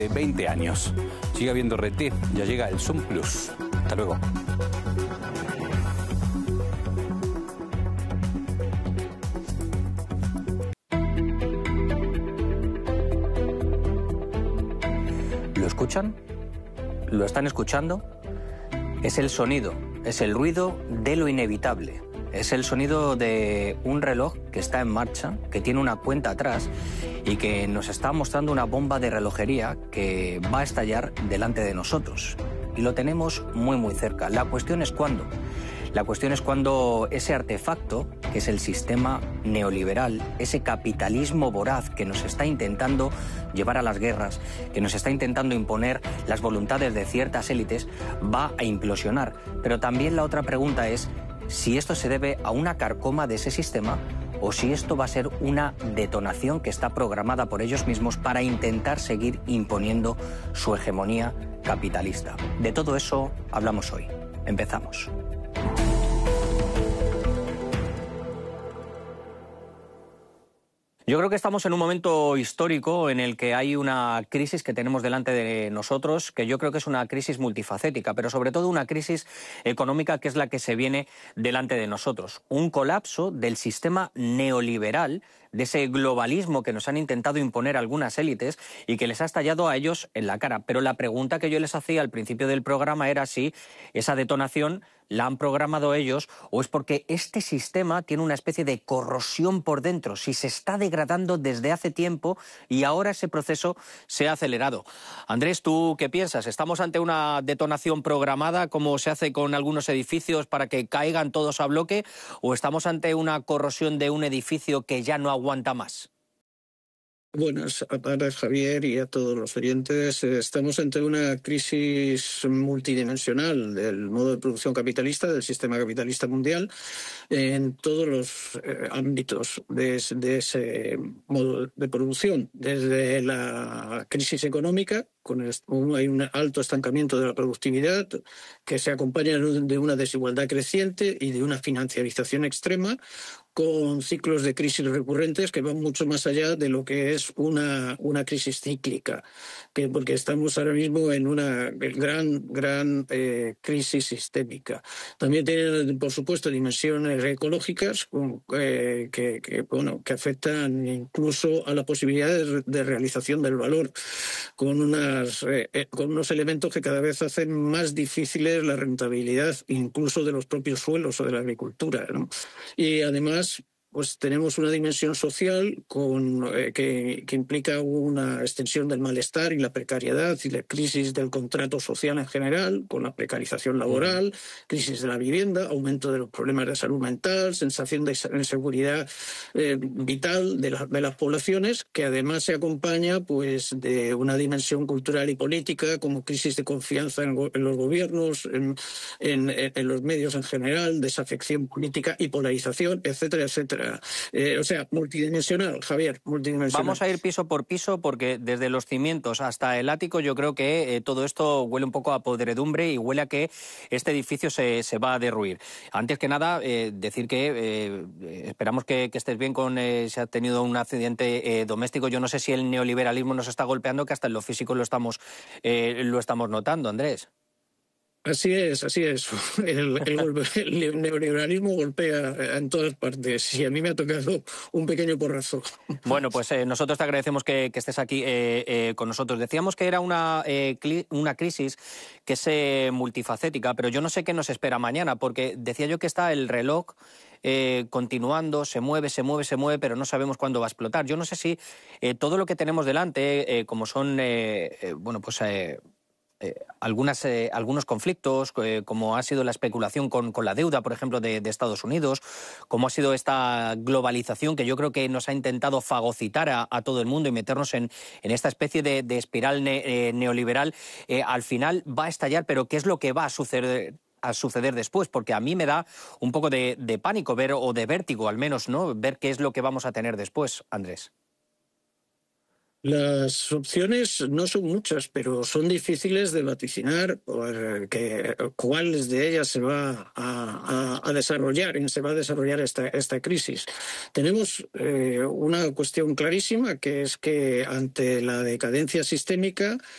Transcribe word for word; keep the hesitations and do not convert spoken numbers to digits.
De veinte años. Sigue habiendo R T, ya llega el Zoom Plus. Hasta luego. ¿Lo escuchan? ¿Lo están escuchando? Es el sonido, es el ruido de lo inevitable. Es el sonido de un reloj que está en marcha, que tiene una cuenta atrás y que nos está mostrando una bomba de relojería que va a estallar delante de nosotros. Y lo tenemos muy muy cerca. La cuestión es cuándo. La cuestión es cuando ese artefacto, que es el sistema neoliberal, ese capitalismo voraz que nos está intentando llevar a las guerras, que nos está intentando imponer las voluntades de ciertas élites, va a implosionar. Pero también la otra pregunta es si esto se debe a una carcoma de ese sistema o si esto va a ser una detonación que está programada por ellos mismos para intentar seguir imponiendo su hegemonía capitalista. De todo eso hablamos hoy. Empezamos. Yo creo que estamos en un momento histórico en el que hay una crisis que tenemos delante de nosotros, que yo creo que es una crisis multifacética, pero sobre todo una crisis económica que es la que se viene delante de nosotros. Un colapso del sistema neoliberal, de ese globalismo que nos han intentado imponer algunas élites y que les ha estallado a ellos en la cara. Pero la pregunta que yo les hacía al principio del programa era si esa detonación la han programado ellos o es porque este sistema tiene una especie de corrosión por dentro, si se está degradando desde hace tiempo y ahora ese proceso se ha acelerado. Andrés, ¿tú qué piensas? ¿Estamos ante una detonación programada como se hace con algunos edificios para que caigan todos a bloque o estamos ante una corrosión de un edificio que ya no aguanta más? Buenas tardes, Javier, y a todos los oyentes. Estamos ante una crisis multidimensional del modo de producción capitalista, del sistema capitalista mundial, en todos los eh, ámbitos de, de ese modo de producción, desde la crisis económica, con el, hay un alto estancamiento de la productividad que se acompaña de una desigualdad creciente y de una financiarización extrema, con ciclos de crisis recurrentes que van mucho más allá de lo que es una, una crisis cíclica, que porque estamos ahora mismo en una gran, gran eh, crisis sistémica. También tiene, por supuesto, dimensiones ecológicas eh, que, que, bueno, que afectan incluso a la posibilidad de, de realización del valor, con, unas, eh, con unos elementos que cada vez hacen más difíciles la rentabilidad incluso de los propios suelos o de la agricultura, ¿no? Y además pues tenemos una dimensión social con, eh, que, que implica una extensión del malestar y la precariedad y la crisis del contrato social en general, con la precarización laboral, crisis de la vivienda, aumento de los problemas de salud mental, sensación de inseguridad eh, vital de, la, de las poblaciones, que además se acompaña pues de una dimensión cultural y política como crisis de confianza en, en los gobiernos, en, en, en los medios en general, desafección política y polarización, etcétera, etcétera. Eh, o sea, multidimensional, Javier, multidimensional. Vamos a ir piso por piso porque desde los cimientos hasta el ático yo creo que eh, todo esto huele un poco a podredumbre y huele a que este edificio se, se va a derruir. Antes que nada, eh, decir que eh, esperamos que, que estés bien con eh, si ha tenido un accidente eh, doméstico. Yo no sé si el neoliberalismo nos está golpeando, que hasta en lo físico lo estamos, eh, lo estamos notando, Andrés. Así es, así es. El, el, el neoliberalismo golpea en todas partes y a mí me ha tocado un pequeño porrazo. Bueno, pues eh, nosotros te agradecemos que, que estés aquí eh, eh, con nosotros. Decíamos que era una, eh, una crisis que es eh, multifacética, pero yo no sé qué nos espera mañana, porque decía yo que está el reloj eh, continuando, se mueve, se mueve, se mueve, pero no sabemos cuándo va a explotar. Yo no sé si eh, todo lo que tenemos delante, eh, como son, eh, eh, bueno, pues... Eh, Eh, algunas, eh, algunos conflictos, eh, como ha sido la especulación con, con la deuda, por ejemplo, de, de Estados Unidos, como ha sido esta globalización que yo creo que nos ha intentado fagocitar a, a todo el mundo y meternos en, en esta especie de, de espiral ne, eh, neoliberal, eh, al final va a estallar, pero ¿qué es lo que va a suceder? a suceder después, porque a mí me da un poco de, de pánico ver, o de vértigo al menos, ¿no? Ver qué es lo que vamos a tener después, Andrés. Las opciones no son muchas, pero son difíciles de vaticinar que, cuáles de ellas se va a, a, a desarrollar, se va a desarrollar esta, esta crisis. Tenemos eh, una cuestión clarísima, que es que ante la decadencia sistémica